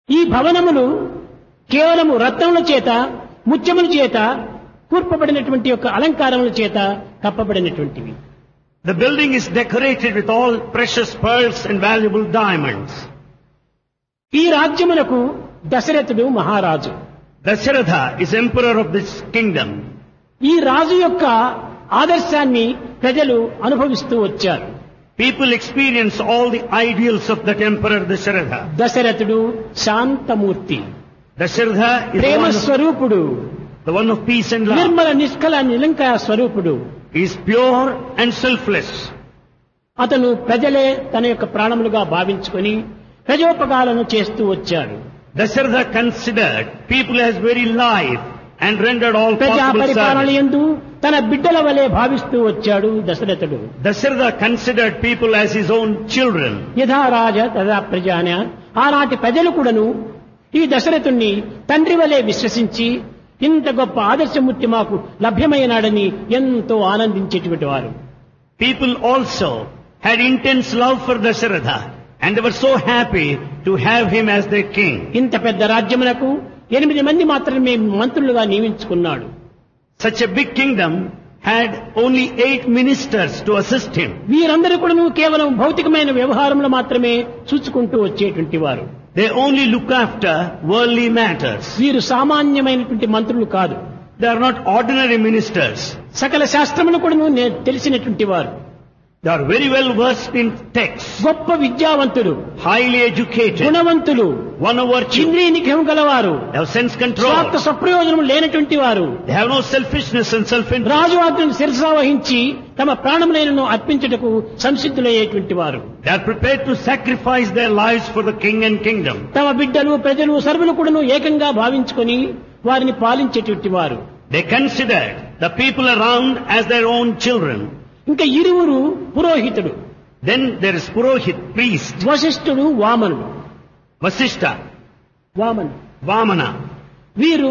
ఈ భవనములు కేవలము రత్నముల చేత ముత్యముల చేత కూర్పబడినటువంటి యొక్క అలంకారముల చేత కప్పబడినటువంటివి. The building is decorated with all precious pearls and valuable diamonds. ఈ రాజ్యములకు దశరథుడు మహారాజు. Dasharatha is emperor of this kingdom. ఈ రాజు యొక్క ఆదర్శాన్ని ప్రజలు అనుభవిస్తూ వచ్చారు. People experience all the ideals of that emperor Dasharatha. దశరథుడు శాంతమూర్తి, Dasharatha is ప్రేమ స్వరూపుడు, the one of peace and love. Nirmala నిష్కల నిలంకార స్వరూపుడు. He is pure and selfless. అతను ప్రజలే తన యొక్క ప్రాణములుగా భావించుకొని ప్రజోపకాలను చేస్తూ వచ్చాడు. Dasharatha considered people as very life and rendered all ప్రజా possible పరిపాలన service. యందు తన బిడ్డల వలె భావిస్తూ వచ్చాడు దశరథుడు. Dasharatha considered people as his own children. యథా రాజ తదా ప్రజాన, ఆనాటి ప్రజలు కూడాను ఈ దశరథుణ్ణి తండ్రి వలె విశ్వసించి ఇంత గొప్ప ఆదర్శమూర్తి మాకు లభ్యమైనాడని ఎంతో ఆనందించేటువంటి వారు. People also had intense love for Dasharatha and they were so happy to have him as their king. ఇంత పెద్ద రాజ్యమునకు 8 మంది మాత్రమే మంత్రులుగా నియమించుకున్నాడు. Such a big kingdom had only 8 ministers to assist him. వీరందరూ కూడాను కేవలం భౌతికమైన వ్యవహారంలో మాత్రమే చూసుకుంటూ వచ్చేటువంటి వారు. They only look after worldly matters. వీరు సామాన్యమైనటువంటి మంత్రులు కాదు. They are not ordinary ministers. సకల శాస్త్రములు కూడాను తెలిసినటువంటి వారు. They are very well versed in texts, గొప్ప విద్యావంతులు, highly educated, గుణవంతులు, one of virtue. ఇంద్రియ నిగ్రహం గలవారు, They have sense control. స్వార్థ స్వప్రయోజనం లేనటువంటి వారు. They have no selfishness and self-interest. రాజు ఆజ్ఞను శిరసావహించి తమ ప్రాణములైనను అర్పించుటకు సంసిద్ధులయ్యేటువంటి వారు. They are prepared to sacrifice their lives for the king and kingdom. తమ బిడ్డలు ప్రజలు సర్వులు కూడాను ఏకంగా భావించుకొని వారిని పాలించేటువంటి వారు. They considered the people around as their own children. ఇంకా ఇరువురు పురోహితుడు, Then there is Purohit, priest, వశిష్ఠుడు, వామనుడు. Vasishta, వామను Vamana. వీరు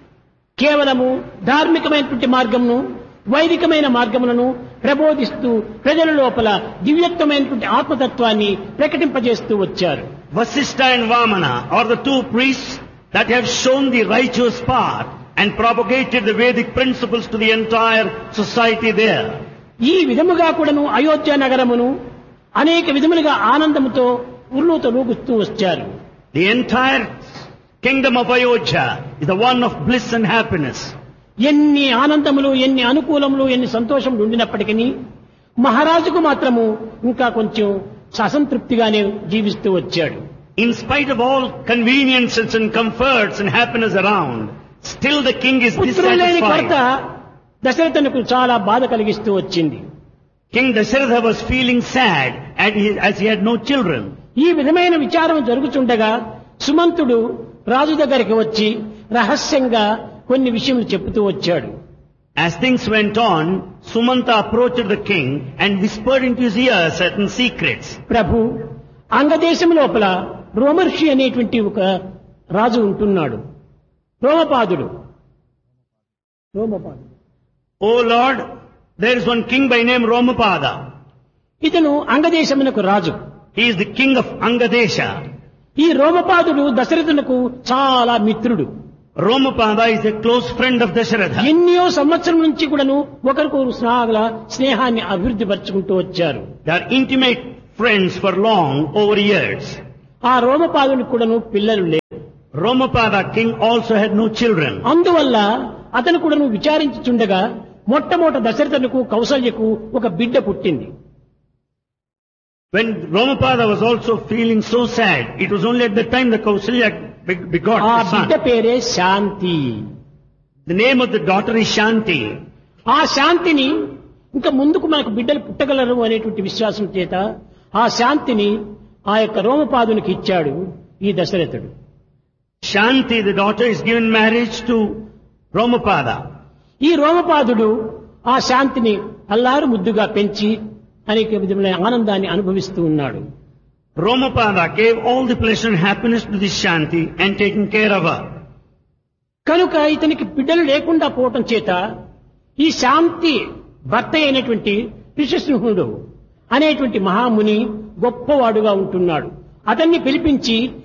కేవలము ధార్మికమైనటువంటి మార్గమును వైదికమైన మార్గములను ప్రబోధిస్తూ ప్రజల లోపల దివ్యత్వమైనటువంటి ఆత్మతత్వాన్ని ప్రకటింపజేస్తూ వచ్చారు. Vasishta and Vamana are the two priests that have shown the righteous path and propagated the Vedic principles to the entire society there. ఈ విధముగా కూడాను అయోధ్య నగరమును అనేక విధములుగా ఆనందముతో ఉర్లూతలూగుతూ వచ్చారు. The entire kingdom of Ayodhya is the one of bliss and happiness. ఎన్ని ఆనందములు, ఎన్ని అనుకూలములు, ఎన్ని సంతోషములు ఉండినప్పటికీ మహారాజుకు మాత్రము ఇంకా కొంచెం అసంతృప్తిగానే జీవిస్తూ వచ్చాడు. In spite of all conveniences and comforts and happiness around, still the king is పుత్రులు లేని కొరత dissatisfied. దశరథునకు చాలా బాధ కలిగిస్తూ వచ్చింది. King Dasharatha was feeling sad as he had no children. ఈ విధమైన విచారం జరుగుతుండగా సుమంతుడు రాజు దగ్గరికి వచ్చి రహస్యంగా కొన్ని విషయములు చెబుతూ వచ్చాడు. As things went on, Sumanta approached the king and whispered into his ear certain secrets. ప్రభు, అంగదేశం లోపల రోమర్షి అనేటువంటి ఒక రాజు ఉంటున్నాడు. రోమపాదుడు. Oh Lord, there is one king by name Romapada. ఇతను అంగదేశమునకు రాజు. He is the king of Angadesha. ఈ రోమపాదుడు దశరథునకు చాలా మిత్రుడు. Romapada is a close friend of Dasharatha. ఎన్నో సంవత్సరం నుంచి కూడాను ఒకరికొకరు స్నేహాన్ని అభివృద్ధి పరుచుకుంటూ వచ్చారు. They are intimate friends for long over years. ఆ రోమపాదునికి కూడాను పిల్లలు లేరు. Romapada king also had no children. అందువల్ల అతను కూడాను విచారించుచుండగా మొట్టమొదట దశరథునకు కౌసల్యకు ఒక బిడ్డ పుట్టింది. When Romapada was also feeling so sad, it was only at that time that Kausalya begot ఆ the బిడ్డ son. పేరే శాంతి. The name of the daughter is Shanti. ఆ శాంతిని ఇంకా ముందుకు మనకు బిడ్డలు పుట్టగలరు అనేటువంటి విశ్వాసం చేత ఆ శాంతిని ఆ యొక్క రోమపాదునికి ఇచ్చాడు ఈ దశరథుడు. Shanti, the daughter, is given marriage to Romapada. ఈ రోమపాదుడు ఆ శాంతిని అల్లారు ముద్దుగా పెంచి అనేక విధమైన ఆనందాన్ని అనుభవిస్తూ ఉన్నాడు. Romapada gave all the pleasure and happiness to this Shanti and taken care of her. కనుక ఇతనికి బిడ్డలు లేకుండా పోవటం చేత ఈ శాంతి భర్త అయినటువంటి ఋషిశృంగుడు అనేటువంటి మహాముని గొప్పవాడుగా ఉంటున్నాడు. అతన్ని పిలిపించి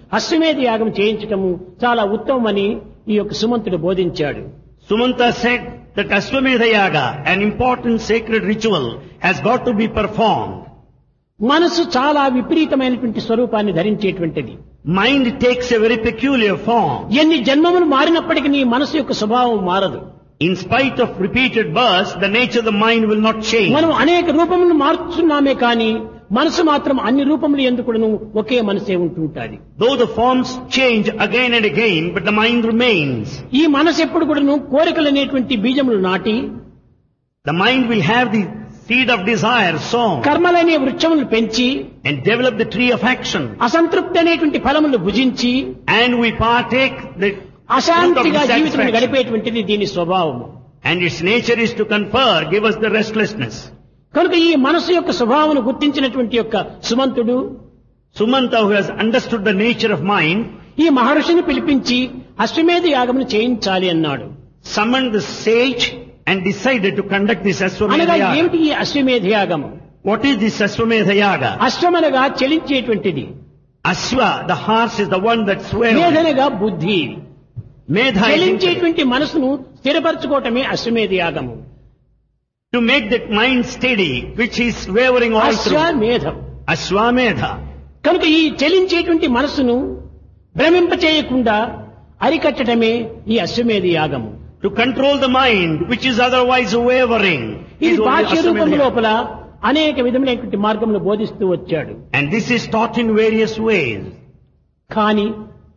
అశ్వమేధ యాగం చేయించటము చాలా ఉత్తమమని ఈ యొక్క సుమంతుడు బోధించాడు. Sumanta said that Ashwamedha Yaga, an important sacred ritual, has got to be performed. మనసు చాలా విపరీతమైనటువంటి స్వరూపాన్ని ధరించేటువంటిది. Mind takes a very peculiar form. ఎన్ని జన్మములు మారినప్పటికీ నీ మనసు యొక్క స్వభావం మారదు. In spite of repeated births, the nature of the mind will not change. మనం అనేక రూపములను మార్చుతున్నామే కానీ మనసు మాత్రం అన్ని రూపములు ఎందుకును ఒకే మనసే ఉంటుంటాది. Though the forms change again and again, but the mind remains. ఈ మనసు ఎప్పుడు కూడాను కోరికలు అనేటువంటి బీజములు నాటి, The mind will have the seed of desire sown కర్మలనే వృక్షములు పెంచి, and develop the tree of action. అసంతృప్తి అనేటువంటి ఫలములు భుజించి, And we partake the fruit of అశాంతిగా జీవితం dissatisfaction. గడిపేటువంటిది దీని స్వభావము. And its nature is to confer, give us the restlessness. కనుక ఈ మనసు యొక్క స్వభావమును గుర్తించినటువంటి యొక్క సుమంతుడు Sumanta, who has understood the nature of mind, ఈ మహర్షిని పిలిపించి అశ్వమేధ యాగమును చేయించాలి అన్నాడు. summoned the sage and decided to conduct this అనగా Ashwamedha Yaga. ఏమిటి ఈ అశ్వమేధ యాగము? What is this Ashwamedha Yaga? అశ్వమనగా చలించేటువంటిది, Ashwa, the horse, is the one that swears. మేధనగా బుద్ధి. Medha is intellect. చలించేటువంటి మనసును స్థిరపరచుకోవటమే అశ్వమేధ యాగము. To make that mind steady, which is wavering all through. అశ్వమేధం. Ashwamedha. కనుక ఈ చలించేటువంటి మనసును భ్రమింప చేయకుండా అరికట్టడమే ఈ అశ్వమేధ యాగము. To control the mind, which is otherwise wavering, ఇది is only బాహ్య రూపము Ashwamedha Yaga. లోపల అనేక విధములైనటువంటి మార్గములు బోధిస్తూ వచ్చాడు. And this is taught in various ways. కానీ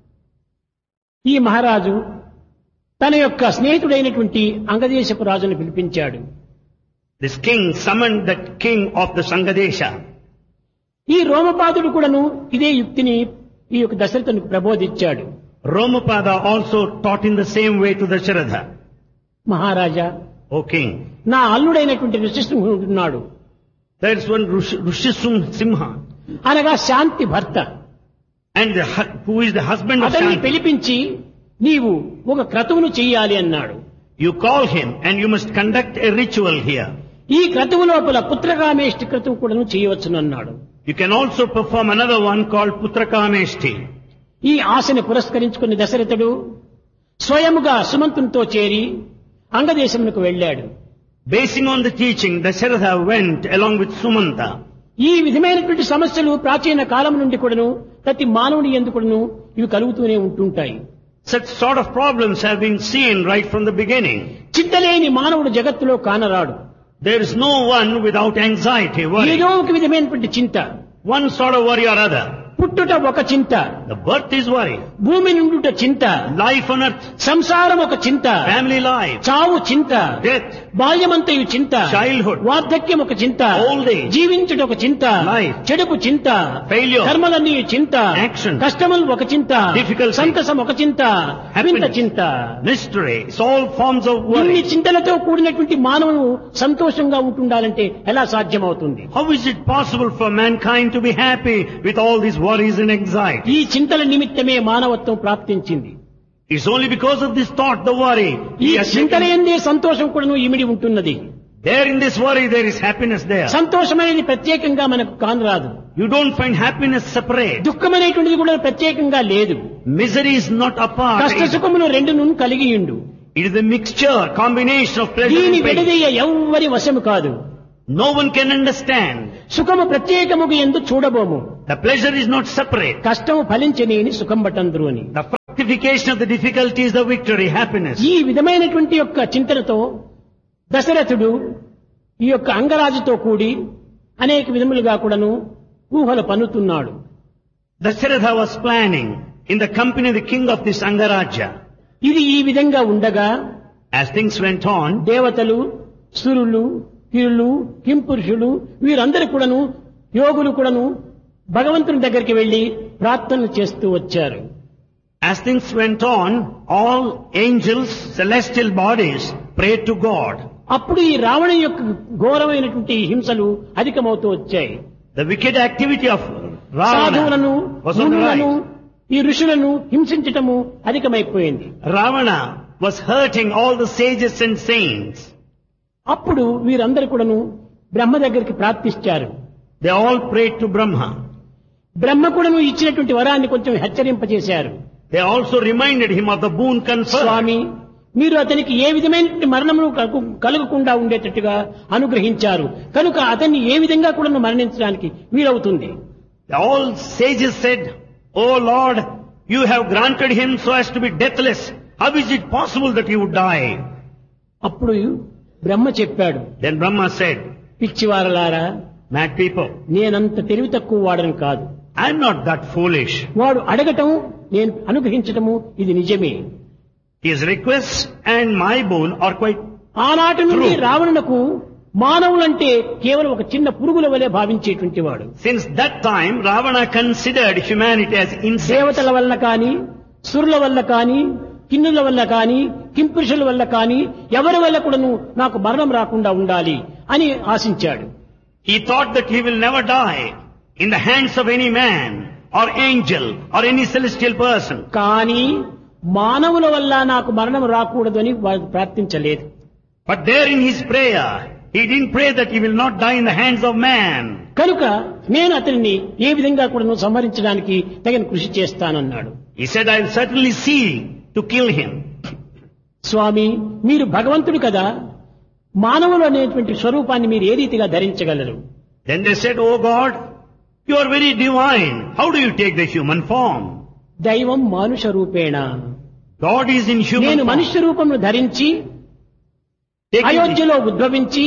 ఈ మహారాజు తన యొక్క స్నేహితుడైనటువంటి అంగదేశపు రాజును పిలిపించాడు. This king summoned that king of the Sangadesha. ఈ రోమపాదుడు కూడాను ఇదే యుక్తిని ఈ యొక్క దశరథునికి ప్రబోధించాడు. Romapada also taught in the same way to Dasharatha. Maharaja, O king, నా అల్లుడైనటువంటి ఋషిసింహుడు ఉన్నాడు, there is one Rishisum Simha, అనగా శాంతి భర్త. and who is the husband of అతన్ని Shanti. పిలిపించి నీవు ఒక క్రతువును చెయ్యాలి అన్నాడు. You call him and you must conduct a ritual here. ఈ క్రతువు లోపల పుత్రకామేష్టి క్రతువు కూడాను చేయవచ్చునన్నాడు. You can also perform another one called Putrakameshti. ఈ ఆశని పురస్కరించుకుని దశరథుడు స్వయముగా సుమంతునితో చేరి అంగదేశమునకు వెళ్ళాడు. Basing on the teaching, Dasharatha went along with Sumanta. ఈ విధమైనటువంటి సమస్యలు ప్రాచీన కాలం నుండి కూడాను ప్రతి మానవుని యందు కూడాను ఇవి కలుగుతూనే ఉంటుంటాయి. Such sort of problems have been seen right from the beginning. చింతలేని మానవుడు జగత్తులో కానరాడు. There is no one without anxiety, worry. ఏదో ఒక విధమైనటువంటి చింత. One sort of worry or other. పుట్టుట ఒక చింత, The birth is worry. భూమి నుండుట చింత, Life on earth, సంసారం ఒక చింత, family life, చావు చింత, death, బాల్యమంతయు చింత, Childhood, వార్ధక్యం ఒక చింత, old age, జీవించుట ఒక చింత, life, చెడుపు చింత, failure, కర్మలన్నీ చింత, action, కష్టములు ఒక చింత, difficulty, సంతసం ఒక చింత, వింత happiness, చింత. mystery. It's all forms of ఇన్ని worry. చింతలతో కూడినటువంటి మానవుడు సంతోషంగా ఉంటుండాలంటే ఎలా సాధ్యమవుతుంది? How is it possible for mankind to be happy with all these worries and anxiety? ఈ చింతల నిమిత్తమే మానవత్వం ప్రాప్తించింది. It's only because of this thought, the worry. ఈ He has చింతల taken- ఎందే సంతోషం కూడాను ఇమిడి ఉంటున్నది. There in this worry there is happiness there. సంతోషం అనేది ప్రత్యేకంగా మనకు కానరాదు. You don't find happiness separate. దుఃఖం అనేటువంటిది కూడా ప్రత్యేకంగా లేదు. Misery is not apart. కష్ట సుఖములు రెండును కలిగియుండు. It is a mixture, combination of pleasure దీని and pain. విడదీయ ఎవ్వరి వశము కాదు. No one can understand. సుఖము ప్రత్యేకముగా ఎందు చూడబోము. The pleasure is not separate. కష్టము ఫలించనేని సుఖం బటందురు అని. The fructification of the difficulty is the victory, happiness. ఈ విధమైనటువంటి యొక్క చింతనతో దశరథుడు ఈ యొక్క అంగరాజుతో కూడి అనేక విధములుగా కూడాను ఊహలు పన్నుతున్నాడు. Dasharatha was planning in the company of the king of this Angaraja. ఇది ఈ విధంగా ఉండగా As things went on, దేవతలు, సురులు, కిరులు, కింపురుషులు వీరందరూ కూడాను యోగులు కూడాను భగవంతుని దగ్గరికి వెళ్లి ప్రార్థనలు చేస్తూ వచ్చారు. as things went on, all angels, celestial bodies prayed to God. అప్పుడు ఈ రావణ యొక్క ఘోరమైనటువంటి హింసలు అధికమవుతూ వచ్చాయి. The wicked activity of Ravana సాధువులను, was on the మునులను, rise. ఈ ఋషులను హింసించటము అధికమైపోయింది. Ravana was hurting all the sages and saints. అప్పుడు వీరందరూ కూడాను బ్రహ్మ దగ్గరికి ప్రార్థించారు. They all prayed to Brahma. బ్రహ్మ కూడాను ఇచ్చినటువంటి వరాన్ని కొంచెం హెచ్చరింపజేశారు. They also reminded him of the boon conferred. స్వామి, మీరు అతనికి ఏ విధమైన మరణమును కలగకుండా ఉండేటట్టుగా అనుగ్రహించారు కనుక అతన్ని ఏ విధంగా కూడా మరణించడానికి వీలవుతుంది. All sages said, "Oh Lord, you have granted him so as to be deathless. How is it possible that he would die?" అప్పుడు బ్రహ్మ చెప్పాడు, Then Brahma said, పిచ్చివారలారా, "Mad people, నేనంత తెలివి తక్కువ వాడను కాదు. I am not that foolish. వాడు అడగటం నేను అనుగ్రహించటము ఇది నిజమే. His requests and my boon are quite ఆనాటి నుండి True. రావణునకు మానవులంటే కేవలం ఒక చిన్న పురుగుల వలె భావించేటువంటి వాడు. Since that time, Ravana considered humanity as insects. దేవతల వల్ల కానీ, సురుల వల్ల కానీ, కిన్నుల వల్ల కానీ, కింపురుషుల వల్ల కానీ, ఎవరి వల్ల కూడాను నాకు మరణం రాకుండా ఉండాలి అని ఆశించాడు. He thought that he will never die in the hands of any man or angel or any celestial person. కానీ మానవుల వల్ల నాకు మరణం రాకూడదు అని వాడు ప్రార్థించలేదు. But there in his prayer, he didn't pray that he will not die in the hands of man. కనుక నేను అతనిని ఏ విధంగా కూడా సంహరించడానికి తగిన కృషి చేస్తానన్నాడు. He said, "I will certainly see to kill him." స్వామి, మీరు భగవంతుడు కదా, మానవులు అనేటువంటి స్వరూపాన్ని మీరు ఏ రీతిగా ధరించగలరు? Then they said, "Oh God, you are very divine. How do you take the human form?" దైవం మానుష రూపేణ. God is in human నేను form. మనుష్య రూపమును ధరించి Taking the- అయోధ్యలో ఉద్భవించి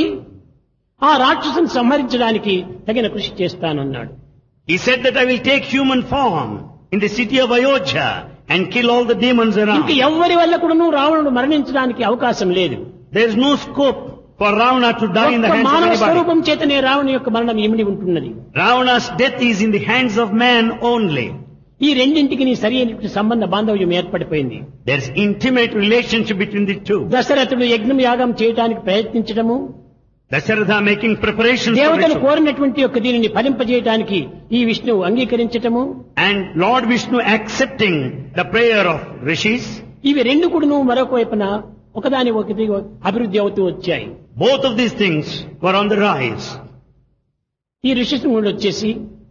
ఆ రాక్షసుని సంహరించడానికి తగిన కృషి చేస్తానన్నాడు. He said that I will take human form in the city of Ayodhya and kill all the demons ఇంక around. ఎవ్వరి వల్ల కూడాను రావణుడు మరణించడానికి అవకాశం లేదు. There is no scope for Ravana to die in the ఒక్క hands of మానవ anybody. స్వరూపం చేతనే రావణుని యొక్క మరణం ఇమిడి ఉంటున్నది. Ravana's death is in the hands of man only. ఈ రెండింటికి నీ సరి అయినటువంటి సంబంధ బాంధవ్యం ఏర్పడిపోయింది. There is intimate relationship between the two. దశరథుడు యజ్ఞం యాగం చేయడానికి ప్రయత్నించడము, Dasharatha making preparations for దేవతలు ritual. కోరినటువంటి యొక్క దీనిని ఫలింపజేయడానికి ఈ విష్ణువు అంగీకరించటము, And Lord Vishnu accepting the prayer of rishis. ఇవి రెండు కూడాను మరొక వైపున ఒకదాని ఒకటి అభివృద్ధి అవుతూ వచ్చాయి. Both of these things were on the rise. ఈ ఋషిశృంగుడు వచ్చేసి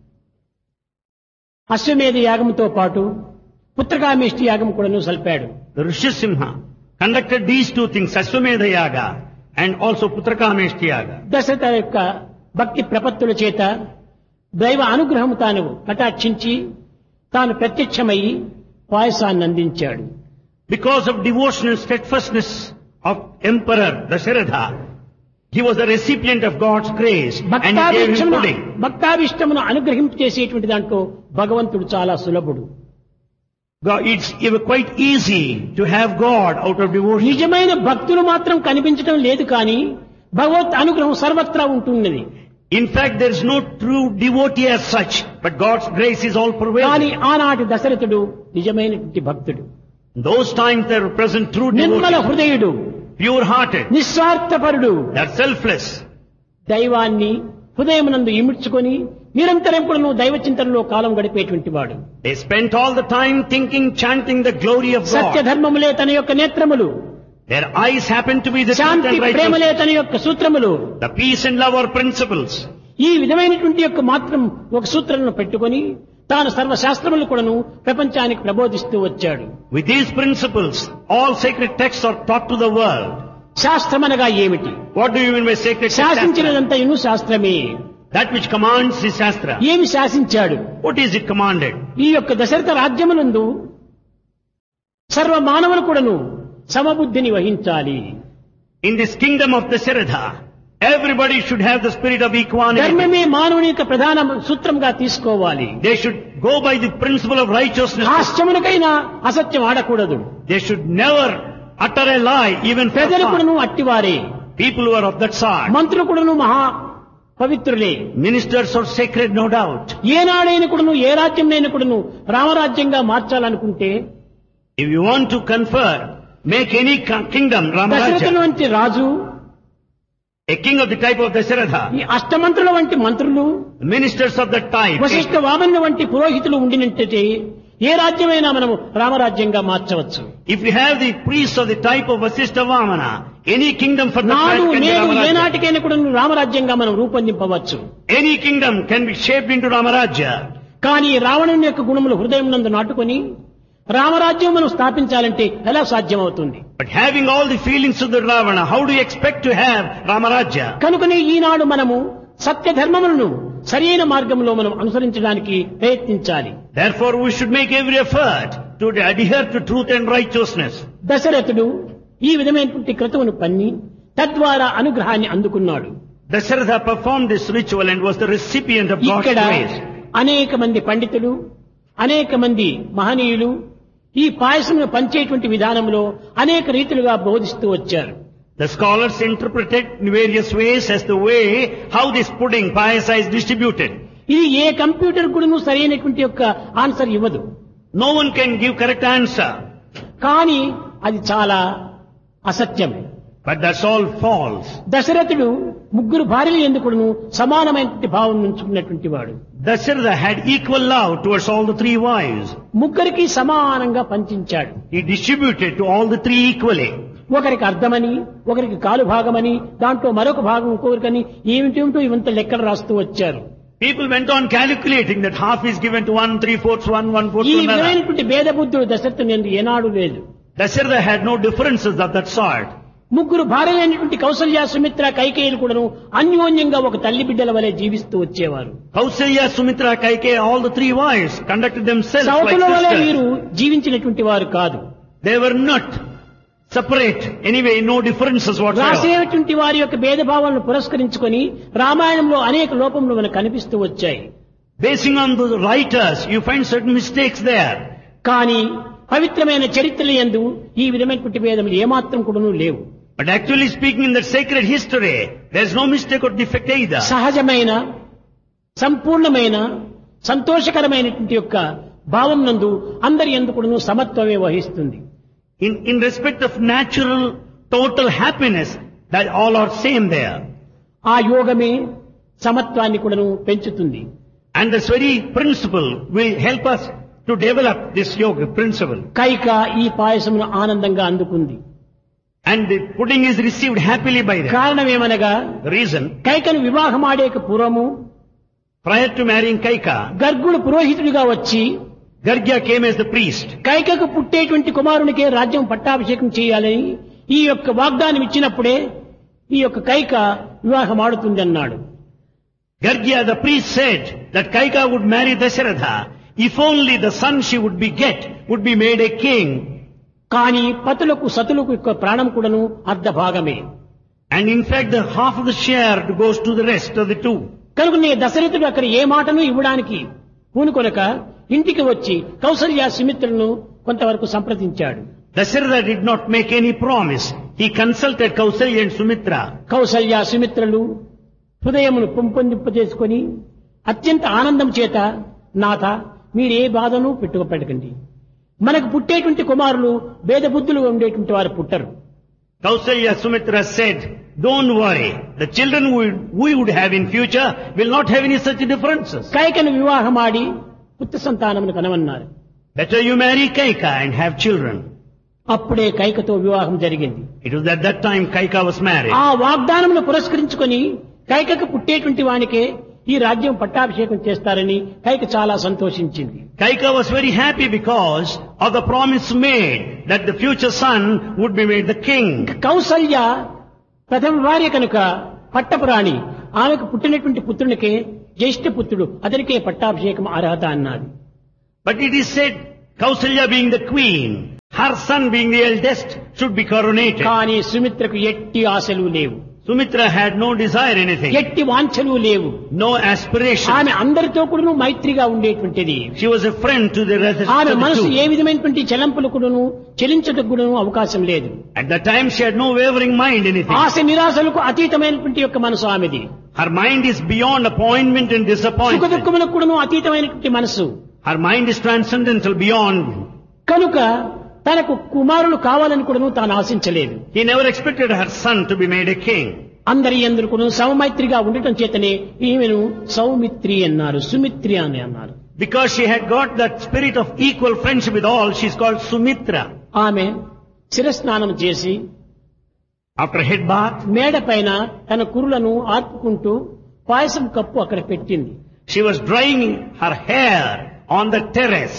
అశ్వమేధ యాగంతో పాటు పుత్రకామేష్టి యాగం కూడాను సల్పాడు. The Rishisimha conducted these two things, Ashwamedha Yaga and also Putrakameshti Yaga. Dasharatha యొక్క భక్తి ప్రపత్తుల చేత దైవ అనుగ్రహం తాను కటాక్షించి తాను ప్రత్యక్షమై పాయసాన్ని అందించాడు. Because of devotional steadfastness of Emperor Dasharatha, he was a recipient of God's grace and he gave him pudding. భక్తాభిష్టమును అనుగ్రహించేసేటువంటి దాంట్లో భగవంతుడు చాలా సులభుడు. It's quite easy to have God out of devotion. నిజమైన భక్తులు మాత్రం కనిపించడం లేదు కానీ భగవత్ అనుగ్రహం సర్వత్రా ఉంటున్నది. In fact, there is no true devotee as such, but God's grace is all కానీ pervasive. ఆనాటి దశరథుడు నిజమైనటువంటి భక్తుడు, In those times there were present true Nirmala devotees, హృదయుడు, pure-hearted, నిస్వార్థపరుడు, they're selfless. దైవాన్ని హృదయమునందు ఇముడ్చుకొని నిరంతరం కూడా దైవ చింతనలో కాలం గడిపేటువంటి వాడు. They spent all the time thinking, chanting the glory of Satya God. ధర్మములే తన యొక్క నేత్రములు, Their eyes happen to be the truth Shanti and ప్రేమలే righteousness. తన యొక్క సూత్రములు. The peace and love are principles. ఈ విధమైనటువంటి యొక్క మాత్రం ఒక సూత్రాలను పెట్టుకొని తాను సర్వశాస్త్రములు కూడాను ప్రపంచానికి ప్రబోధిస్తూ వచ్చాడు. With these principles, all sacred texts are taught to the world. శాస్త్రమనగా ఏమిటి? What do you mean by sacred text? శాసించినదంతా ఇను శాస్త్రమే. That which commands is Shastra. ఏమి శాసించాడు? What is it commanded? ఈ యొక్క దశరథ రాజ్యమునందు సర్వ మానవులు కూడాను సమబుద్ధిని వహించాలి. In this kingdom of Dasharatha, everybody should have the spirit of equanimity. ధర్మమే మానవుని యొక్క ప్రధాన సూత్రంగా తీసుకోవాలి. They should go by the principle of righteousness. హాస్యమునకైనా అసత్యం ఆడకూడదు. They should never utter a lie, even for ప్రజలు fun. కూడాను అట్టివారే, People who are of that sort. మంత్రులు కూడాను మహా పవిత్రులే. Ministers are sacred, no doubt. ఏనాడైనా కూడాను ఏ రాజ్యంనైనా కూడాను రామరాజ్యంగా మార్చాలనుకుంటే If you want to confer, make any kingdom దశరథుల Ramaraja, వంటి రాజు, a king of the type of Dasharatha, ఈ అష్టమంత్రుల వంటి మంత్రులు, ministers of that type. Vashishtha Vamana వంటి పురోహితులు ఉండినట్టే ఏ రాజ్యమైనా మనము రామరాజ్యంగా మార్చవచ్చు. If you have the priests of the type of Vasishtha Vamana, any kingdom for that నాడు type can be నేడు Ramaraja. ఏనాటికైనా కూడా రామరాజ్యంగా మనం రూపొందింపవచ్చు. Any kingdom can be shaped into Ramaraja. కానీ రావణుని యొక్క గుణములు హృదయం నందు నాటుకొని రామరాజ్యం మనం స్థాపించాలంటే ఎలా సాధ్యమవుతుంది? But having all the feelings of the Ravana, how do you expect to have Ramarajya? కనుకనే ఈనాడు మనము సత్య ధర్మములను సరైన మార్గంలో మనం అనుసరించడానికి ప్రయత్నించాలి. Therefore we should make every effort to adhere to truth and righteousness. దశరథుడు ఈ విధమైనటువంటి క్రతువును పన్ని తద్వారా అనుగ్రహాన్ని అందుకున్నాడు. Dasharatha performed this ritual and was the recipient of God's ఇక్కడ grace. అనేక మంది పండితులు, అనేక మంది మహనీయులు ఈ పాయసమును పంచేటువంటి విధానంలో అనేక రీతులుగా బోధిస్తూ వచ్చారు. The scholars interpreted in various ways as the way how this pudding, payasa, is distributed. ఇది ఏ కంప్యూటర్ కూడాను సరైనటువంటి యొక్క ఆన్సర్ ఇవ్వదు. No one can give correct answer. కానీ అది చాలా అసత్యం. But that's all false. దశరథుడు ముగ్గురు భార్యలు ఎందుకును సమానమైనటువంటి భావం ఉంచుకున్నటువంటి వాడు. Dasharatha had equal love towards all the three wives. ముగ్గురికి సమానంగా పంచించాడు. He distributed to all the three equally. ఒకరికి అర్ధమని, ఒకరికి కాలు భాగమని, దాంట్లో మరొక భాగం ఇంకొకరికని ఏమిటేమిటో ఇవంత లెక్కలు రాస్తూ వచ్చారు. People went on calculating that half is given to one, 3/4 one, 1/4 ఈ to another. విధమైనటువంటి భేద బుద్ధుడు దశరథుని యందు ఏనాడు లేదు. Dasharatha had no differences of that sort. ముగ్గురు భార్యలైనటువంటి కౌసల్య, సుమిత్ర, కైకేయులు కూడాను అన్యోన్యంగా ఒక తల్లి బిడ్డల వలె జీవిస్తూ వచ్చేవారు. Kausalya, Sumitra, Kaikeyi, all the three wives conducted themselves like సౌతుల వలె sisters. వీరు జీవించినటువంటి వారు కాదు. They were not separate. Anyway, no differences whatsoever. రాసేటువంటి వారి యొక్క భేదభావాలను పురస్కరించుకొని రామాయణంలో అనేక లోపములు మనకు కనిపిస్తూ వచ్చాయి. Basing on the writers, you find certain mistakes there. కానీ పవిత్రమైన చరిత్రల యందు ఈ విధమైనటువంటి భేదములు ఏమాత్రం కూడాను లేవు. But actually speaking, in that sacred history, there is no mistake or defect either. సహజమైన, సంపూర్ణమైన, సంతోషకరమైనటువంటి యొక్క భావం నందు అందరి యందు కూడాను సమత్వమే వహిస్తుంది. In respect of natural, total happiness, that all are same there. ఆ యోగమే సమత్వాన్ని కూడాను పెంచుతుంది. And this very principle will help us to develop this yoga principle. Kaika ఈ పాయసమును ఆనందంగా అందుకుంది. And the pudding is received happily by them. కారణమేమనగా The reason, కైకను వివాహమాడేక పూర్వము prior to marrying Kaika, గర్గుడు పురోహితుడిగా వచ్చి Gargya came as the priest. కైకకు పుట్టేటువంటి కుమారునికే రాజ్యం పట్టాభిషేకం చేయాలని ఈ యొక్క వాగ్దానం ఇచ్చినప్పుడే ఈ యొక్క కైక వివాహం ఆడుతుంది అన్నాడు. Gargya, the priest, said that Kaika would marry Dasharatha if only the son she would would be made a king. కానీ పతులకు సతులకు యొక్క ప్రాణం కూడాను అర్ధ భాగమే. And in fact, the half of the share goes to the rest of the two. కనుకనే దశరథుడు అక్కడ ఏ మాటను ఇవ్వడానికి పూనుకొనక ఇంటికి వచ్చి కౌసల్య, సుమిత్రను కొంతవరకు సంప్రదించాడు. Dasharatha did not make any promise. He consulted Kausalya and Sumitra. Kaushalya, సుమిత్రలు హృదయమును పెంపొందింపజేసుకొని అత్యంత ఆనందం చేత, నాథ మీరే బాధను పెట్టుకోపెట్టకండి, మనకు పుట్టేటువంటి కుమారులు భేద బుద్ధులు ఉండేటువంటి వారు పుట్టరు. Kausalya, Sumitra said, don't worry. The children we would have in future will not have any such differences. కైకను వివాహమాడి పుత్ర సంతానమును కనమన్నారు. Better you marry Kaika and have children. అప్పుడే కైకతో వివాహం జరిగింది. It was at that time Kaika was married. ఆ వాగ్దానమును పురస్కరించుకొని కైకకు పుట్టేటువంటి వానికే ఈ రాజ్యం పట్టాభిషేకం చేస్తారని కైక చాలా సంతోషించింది. Kaika was very happy because of the promise made that the future son would be made the king. Kaushalya ప్రథమ భార్య కనుక పట్టపురాణి, ఆమెకు పుట్టినటువంటి పుత్రునికే జ్యేష్ఠ పుత్రుడు, అతనికే పట్టాభిషేకం అర్హత అన్నది. But it is said, Kausalya being the queen, her son being the eldest, should be coronated. కానీ సుమిత్రకు ఎట్టి ఆశలు లేవు, Sumitra had no desire anything, ఎట్టి వాంఛలు లేవు. no aspiration. ఆమె అందరితో కూడా మైత్రిగా ఉండేటువంటిది. She was a friend to the rest ఆమె of the మనసు two. ఏ విధమైనటువంటి చలంపులకును చెలించటకును అవకాశం లేదు. At that time she had no wavering mind anything. ఆశ నిరాశలకు అతీతమైనటువంటి యొక్క మనసు ఆమెది. Her mind is beyond appointment and సుఖ disappointment. దుఃఖములకు కూడాను అతీతమైనటువంటి మనసు. Her mind is transcendental beyond. కనుక తనకు కుమారులు కావాలని కూడాను తాను ఆశించలేదు. He never expected her son to be made a king. అందరి యందు కూడాను సౌమైత్రిగా ఉండటం చేతనే ఈమెను సౌమిత్రి అన్నారు, సుమిత్రి అని అన్నారు. Because she had got that spirit of equal friendship with all, she is called Sumitra. ఆమె శిరస్నానం చేసి After head bath, మేడ పైన తన కురులను ఆర్పుకుంటూ పాయసం కప్పు అక్కడ పెట్టింది. She was drying her hair on the terrace.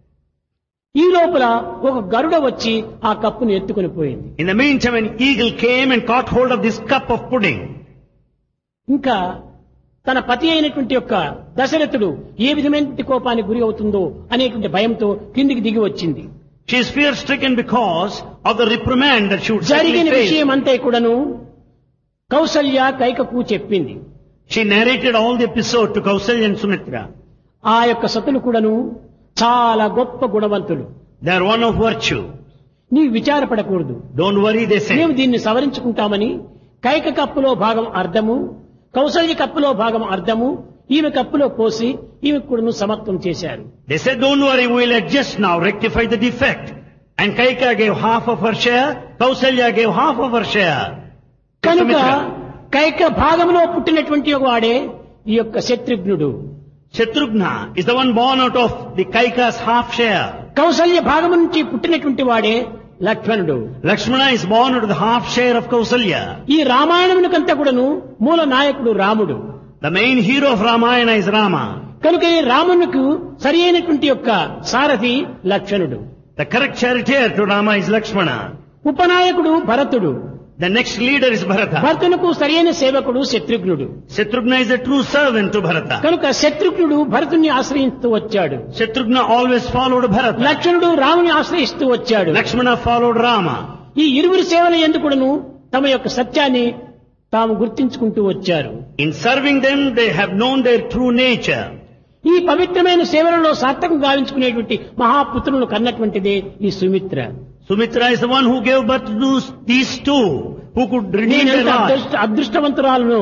ఈ లోపల ఒక గరుడ వచ్చి ఆ కప్పును ఎత్తుకొని పోయింది. In the meantime, an eagle came and caught hold of this cup of pudding. ఇంకా తన పతి అయినటువంటి యొక్క దశరథుడు ఏ విధమైనటువంటి కోపానికి గురి అవుతుందో అనేటువంటి భయంతో కిందికి దిగి వచ్చింది. She is fear-stricken because of the reprimand that she would certainly జరిగిన face. విషయం అంతా కూడాను కౌసల్య కైకకు చెప్పింది. She narrated all the episode to Kausalya and Sumitra. ఆ యొక్క సతులు కూడాను చాలా గొప్ప గుణవంతులు. They are one of virtue. నీవు విచారపడకూడదు, Don't worry, they మేము say. దీన్ని సవరించుకుంటామని కైక కప్పులో భాగం అర్ధము, కౌసల్య కప్పులో భాగం అర్ధము, ఈమె కప్పులో పోసి ఈమె కూడాను సమత్వం చేశారు. They said, don't worry, we will adjust now, rectify the defect. And Kaika gave half of her share, Kausalya gave half of her share. to కనుక Sumitra. కైక భాగంలో పుట్టినటువంటి వాడే ఈ యొక్క శత్రుఘ్నుడు. Shatrughna is the one born out of the Kaika's half share. Kaushalya భాగం నుంచి పుట్టినటువంటి వాడే లక్ష్మణుడు. Lakshmana is born out of the half share of Kausalya. ఈ రామాయణమునికంతా కూడాను మూల నాయకుడు రాముడు. The main hero of Ramayana is Rama. కనుక ఈ రామునికి సరి అయినటువంటి యొక్క సారథి లక్ష్మణుడు. The correct charioteer to Rama is Lakshmana. ఉపనాయకుడు భరతుడు. The next leader is Bharata. భరతునకు సరైన సేవకుడు శత్రుఘ్నుడు. Shatrughna is a true servant to Bharata. కనుక శత్రుఘ్నుడు భరతుని ఆశ్రయిస్తూ వచ్చాడు. Shatrughna always followed Bharata. లక్ష్మణుడు రాముని ఆశ్రయిస్తూ వచ్చాడు. Lakshmana followed Rama. ఈ ఇరువురి సేవల ఎందుకును తమ యొక్క సత్యాన్ని తాము గుర్తించుకుంటూ వచ్చారు. In serving them, they have known their true nature. ఈ పవిత్రమైన సేవలలో సార్థకం గావించుకునేటువంటి మహాపుత్రులను కన్నటువంటిదే ఈ Sumitra. Sumitra is the one who gave birth to these two, who could redeem their నేనెంత lives. అదృష్టవంతురాలను.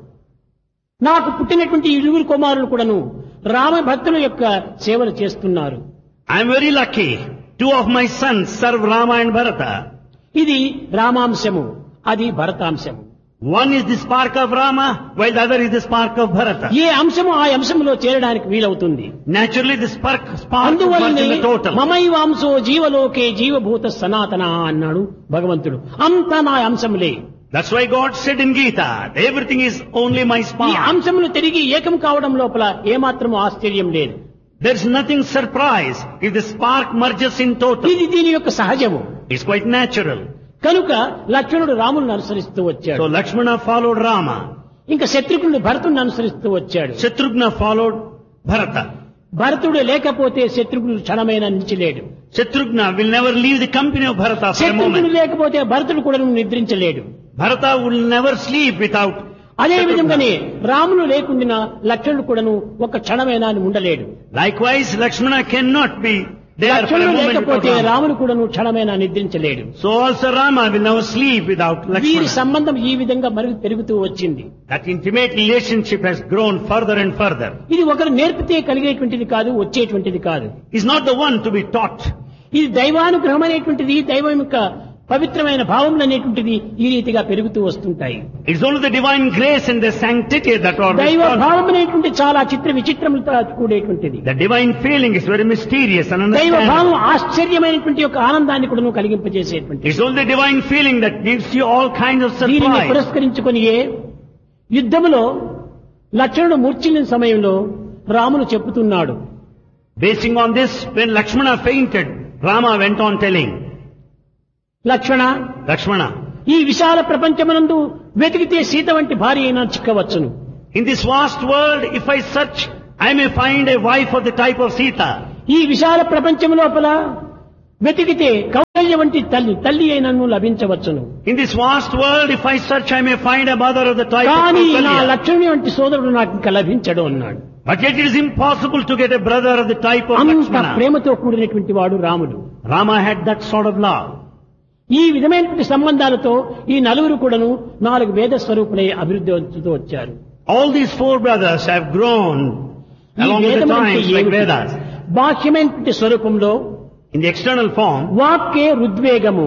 నాకు పుట్టినటువంటి ఇరువురు కుమారులు కూడాను రామ భక్తుల యొక్క సేవలు చేస్తున్నారు. I am very lucky. Two of my sons serve Rama and Bharata. ఇది రామాంశము, అది భరతాంశము. One is the spark of Rama, while the other is the spark of Bharata. ఏ అంశము ఆ అంశంలో చేరడానికి వీలవుతుంది. Naturally, the spark అందువల్లనే in the total. మమైవాంశో జీవలోకే జీవభూత సనాతన అన్నాడు భగవంతుడు. అంతా నా అంశములే. That's why God said in Gita, everything is only my ఈ spark. అంశములు తిరిగి ఏకం కావడం లోపల ఏమాత్రము ఆశ్చర్యం లేదు. There's nothing surprise if the spark merges in total. ఇది దీని యొక్క సహజము. It's quite natural. కనుక లక్ష్మణుడు రాములను అనుసరిస్తూ So వచ్చాడు. Lakshmana followed Rama. ఇంకా శత్రుఘ్నుడు భరతుడిని అనుసరిస్తూ వచ్చాడు. Shatrughna followed Bharata. భరతుడు లేకపోతే శత్రుఘ్నుడు క్షణమైన నిలిచలేడు. Shatrughna will never leave the company of Bharata for a Shatrughnudu moment. లేకపోతే భరతుడు కూడా నిద్రించలేడు. Bharata will never sleep without అదే Shatrughna. విధంగానే రాములు లేకుండా లక్ష్మణుడు కూడాను ఒక క్షణమైనా ఉండలేడు. Likewise, Lakshmana cannot be there for a లక్ష్మణుడు moment without లేకపోతే Rama. రాముడు కూడాను క్షణమైనా నిద్రించలేడు. So also Rama will never sleep without వీరి Lakshmana. సంబంధం ఈ విధంగా పెరుగుతూ వచ్చింది. That intimate relationship has grown further and further. ఇది ఒకరు నేర్పితే కలిగేటువంటిది కాదు, వచ్చేటువంటిది కాదు. Is not the one to be taught. ఇది దైవానుగ్రహం అనేటువంటిది, దైవం యొక్క పవిత్రమైన భావములు అనేటువంటిది ఈ రీతిగా పెరుగుతూ వస్తుంటాయి. It's only the divine grace and the sanctity that are దైవ responsible. భావం అనేటువంటి చాలా చిత్ర విచిత్రములతో కూడేటువంటిది. The divine feeling is very mysterious and దైవ భావం ununderstandable. ఆశ్చర్యమైనటువంటి యొక్క ఆనందాన్ని కూడా కలిగింపజేసేటువంటి. It's only the divine feeling that gives you all kinds of దీనిని surprise. పురస్కరించుకొనియే యుద్ధములో లక్ష్మణుడు మూర్ఛిల్లిన సమయంలో రాముడు చెప్పుతున్నాడు. Basing on this, when Lakshmana fainted, Rama went on telling, Lakshmana, Lakshmana, ఈ విశాల ప్రపంచమునందు వెతికితే సీత వంటి భార్య అయినా చిక్కవచ్చును. in this vast world, if I search, I may find a wife of the type of Sita. ఈ విశాల ప్రపంచం లోపల వెతికితే కౌసల్య వంటి తల్లి అయినను లభించవచ్చును. In this vast world, if I search, I may find a mother of the type of కానీ నా Kausalya. లక్ష్మణుని వంటి సోదరుడు నాకు ఇంకా లభించడు అన్నాడు. But yet it is impossible to get a brother of the type of అంత Lakshmana. ప్రేమతో కూడినటువంటి వాడు రాముడు. Rama had that sort of love. ఈ విధమైనటువంటి సంబంధాలతో ఈ నలుగురు కూడాను 4 వేద స్వరూపులై అభివృద్ధి అవుతూ వచ్చారు. All these 4 brothers have grown ఈ along with the వేదములంటే times like ఏమిటి? Vedas. బాహ్యమైనటువంటి స్వరూపంలో In the external form, వాక్కే ఋద్వేగము,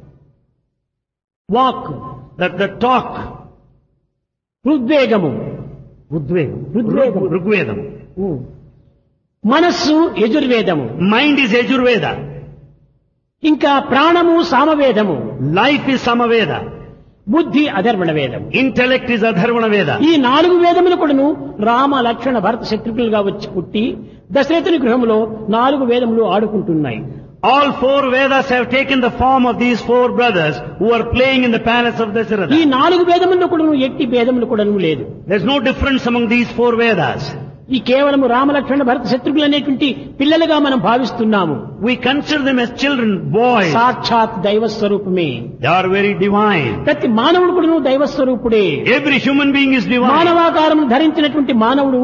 walk that the talk, ఋద్వేగము, ఋగ్వేదము, Rigvedam. మనస్సు యజుర్వేదము, Mind is Yajurveda. ఇంకా ప్రాణము సామవేదము, Life is Samaveda. బుద్ధి అధర్వణ వేదం. Intellect is Adharvana Veda. ఈ 4 వేదములు కూడాను రామ లక్ష్మణ భరత శత్రుఘ్నులుగా వచ్చి పుట్టి దశరథుని గృహంలో 4 వేదములు ఆడుకుంటున్నాయి. All 4 Vedas have taken the form of these 4 brothers who are playing in the palace of ఈ Dasharatha. 4 వేదముల్లో కూడాను ఎట్టి భేదములు కూడాను లేదు. There's no difference among these 4 Vedas. ఈ కేవలము రామ లక్ష్మణ భరత శత్రుఘ్నులు అనేటువంటి పిల్లలుగా మనం భావిస్తున్నాము. We consider them as children, boys. సాక్షాత్ దైవ స్వరూపమే. They are very divine. ప్రతి మానవుడు కూడాను దైవ స్వరూపుడే. Every human being is divine. మానవాకారం ధరించినటువంటి మానవుడు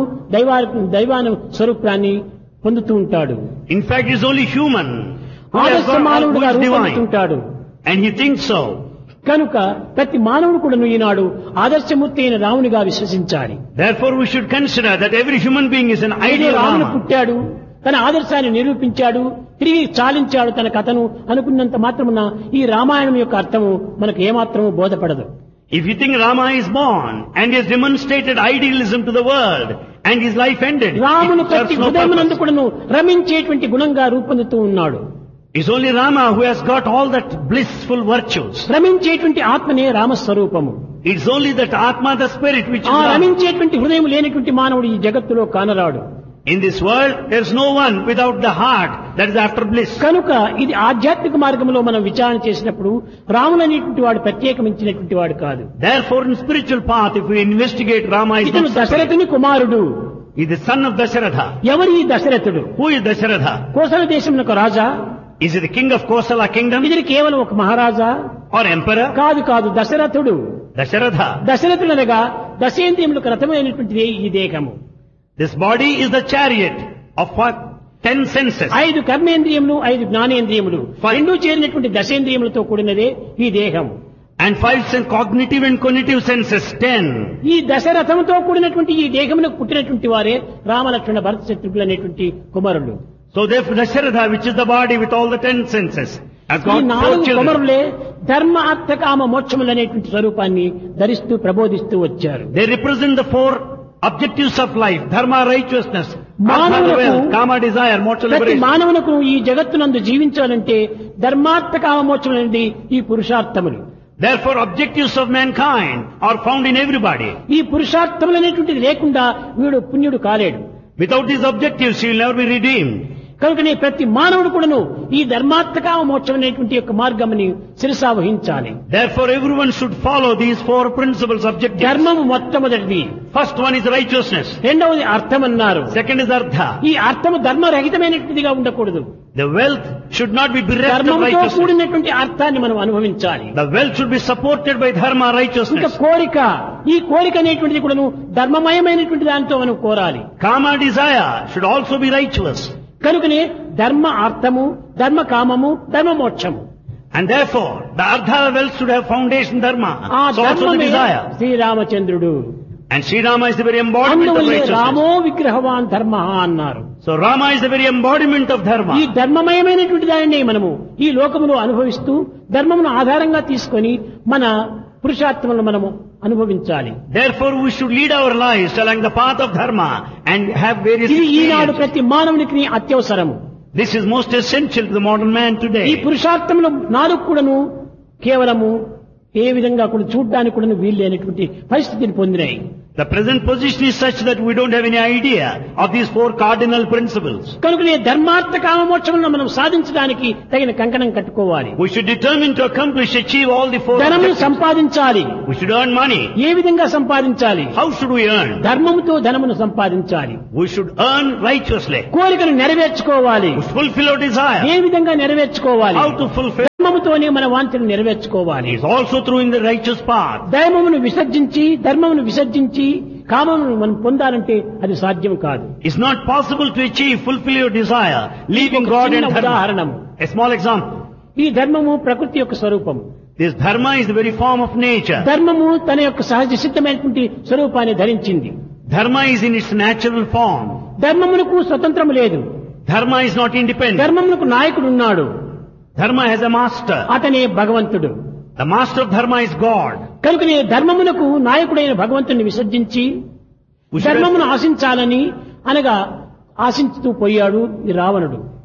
దైవాన స్వరూపాన్ని పొందుతూ ఉంటాడు. In fact, he is only human. Who has ఆదర్శ got మానవుడుగా who is divine. రూపొందుతుంటాడు. And he thinks so. కనుక ప్రతి మానవుడు కూడాను ఈనాడు ఆదర్శమూర్తి అయిన రామునిగా విశ్వసించాలి. Therefore, we should consider that every human being is an అయితే ideal రాముడు Rama. పుట్టాడు, తన ఆదర్శాన్ని నిరూపించాడు, తిరిగి చాలించాడు తన కథను అనుకున్నంత మాత్రమున ఈ రామాయణం యొక్క అర్థము మనకు ఏమాత్రము బోధపడదు. If you think Rama is born and he has demonstrated idealism to the world and his life ended, రామును it ప్రతి serves no హృదయమునందు purpose. కూడాను రమించేటువంటి గుణంగా రూపొందుతూ ఉన్నాడు. It's only Rama who has got all that blissful virtues. రమించేటువంటి ఆత్మనే రామస్వరూపము. It's only that Atma, the spirit, which is ఆ Rama. రమించేటువంటి హృదయం లేనటువంటి మానవుడు ఈ జగత్తులో కానరాడు. In this world, there's no one without the heart that is after bliss. కనుక ఇది ఆధ్యాత్మిక మార్గంలో మనం విచారణ చేసినప్పుడు రాముడు అనేటువంటి వాడు ప్రత్యేకమించినటువంటి వాడు కాదు. Therefore, in spiritual path, if we investigate Rama, is ఇతను not separate. దశరథుని కుమారుడు. He is the son of Dasharatha. ఎవరు ఈ దశరథుడు? Who is Dasharatha? కోసల దేశమునకు రాజా? Is he the king of Kosala kingdom ఇది కేవలం ఒక మహారాజా? or emperor? కాదు కాదు, దశరథుడు. Dasharatha. దశరథుడనగా దశేంద్రియములకు రథమైనటువంటిది ఈ దేహము. This body is the chariot of what? 10 senses. 5 కర్మేంద్రియములు, 5 జ్ఞానేంద్రియములు, 5 రెండూ చేరినటువంటి దశేంద్రియములతో కూడినదే ఈ దేహం. And 5 cognitive and cognitive senses, 10. ఈ దశరథంతో కూడినటువంటి ఈ దేహమునకు పుట్టినటువంటి వారే రామలక్ష్మణ భరత శత్రుఘ్నులు అనేటువంటి కుమారులు. So therefore Dasharatha, which is the body with all the 10 senses, has ఈ got 4 4 children. కుమారులే ధర్మ అర్థ కామ మోక్షములు అనేటువంటి స్వరూపాన్ని ధరిస్తూ ప్రబోధిస్తూ వచ్చారు. They represent the 4 objectives of life: dharma, righteousness, artha, మానవులకు wealth, kama, desire, moksha, ప్రతి liberation. మానవులకు ఈ జగత్తునందు జీవించాలంటే ధర్మార్థ కామ మోక్షములు అనేది ఈ పురుషార్థములు. Therefore, objectives of mankind are found in everybody. ఈ పురుషార్థములు అనేటువంటిది లేకుండా వీడు పుణ్యుడు కాలేడు. Without these objectives, he will never be redeemed. కనుకనే ప్రతి మానవుడు కూడాను ఈ ధర్మార్థకామ మోక్షం అనేటువంటి యొక్క మార్గముని శిరసా వహించాలి. Therefore, everyone should follow these 4 principles, objectives. ధర్మము మొట్టమొదటిది. First one is righteousness. రెండవది అర్థం అన్నారు. Second is artha. ఈ అర్థము ధర్మరహితమైనటువంటిదిగా ఉండకూడదు. The wealth should not be bereft of ధర్మంతో righteousness. కూడినటువంటి అర్థాన్ని మనం అనుభవించాలి. The wealth should be supported by dharma, ఇంకా righteousness. కోరిక, ఈ కోరిక అనేటువంటిది కూడాను ధర్మమయమైనటువంటి దాంతో మనం కోరాలి. Kama, desire should also be righteous. కనుకనే ధర్మ అర్థము, ధర్మ కామము, ధర్మ మోక్షము. And therefore, the artha wealth should have foundation dharma. ఆ So also the ధర్మమే desire. శ్రీరామచంద్రుడు. And Sri Rama is the very embodiment of అందువల్లే righteousness. రామో విగ్రహవాన్ ధర్మ అన్నారు. So Rama is the very embodiment of ఈ dharma. ధర్మమయమైనటువంటి దానిని మనము ఈ లోకములో అనుభవిస్తూ ధర్మమును ఆధారంగా తీసుకొని మన పురుషార్థములను మనము అనుభవించాలి. Therefore, we should lead our lives along the path of dharma and have various ఇది ఈనాడు experiences. ప్రతి మానవునికి అత్యవసరము. This is most essential to the modern man ఈ today. పురుషార్థములు 4 కూడాను కేవలము ఏ విధంగా కూడా చూడ్డానికి కూడా వీలు లేనటువంటి పరిస్థితిని పొందినాయి. The present position is such that we don't have any idea of these 4 cardinal principles. కనుకనే ధర్మార్థ కామ మోక్షములను మనం సాధించడానికి తగిన కంకణం కట్టుకోవాలి. We should determine to accomplish, achieve all the 4 ధనమును objectives. సంపాదించాలి. We should earn money. ఏ విధంగా సంపాదించాలి? How should we earn? ధర్మముతో ధనమును సంపాదించాలి. We should earn righteously. కోరికను నెరవేర్చుకోవాలి. We should fulfill our desire. ఏ విధంగా నెరవేర్చుకోవాలి? How to fulfill? ధర్మముతోనే మన వాంఛను నెరవేర్చుకోవాలి. Is also through in the righteous path. దైవమును విసర్జించి ధర్మమును విసర్జించి కామమును మనం పొందాలంటే అది సాధ్యం కాదు. It's not possible to achieve, fulfill your desire, leaving ఒక God చిన్న and dharma. ఉదాహరణము. A small example. ఈ ధర్మము ప్రకృతి యొక్క స్వరూపము. This dharma is the very form of nature. ధర్మము తన యొక్క సహజ సిద్ధమైనటువంటి స్వరూపాన్ని ధరించింది. Dharma is in its natural form. ధర్మమునకు స్వతంత్రం లేదు. Dharma is not independent. ధర్మమునకు నాయకుడు ఉన్నాడు. Dharma has a master. అతనే భగవంతుడు. The master of dharma is God. కనుకనే ధర్మమునకు నాయకుడైన భగవంతుని విసర్జించి We should ధర్మమును ఆశించాలని అనగా ఆశించుతూ పోయాడు ఈ రావణుడు.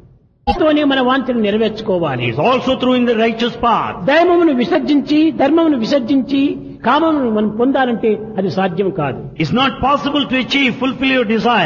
తోనే మన వాంఛను నెరవేర్చుకోవాలి. It's also through in the righteous path. దైవమును విసర్జించి ధర్మమును విసర్జించి కామమును మనం పొందాలంటే అది సాధ్యం కాదు. It's not possible to achieve, fulfill your desire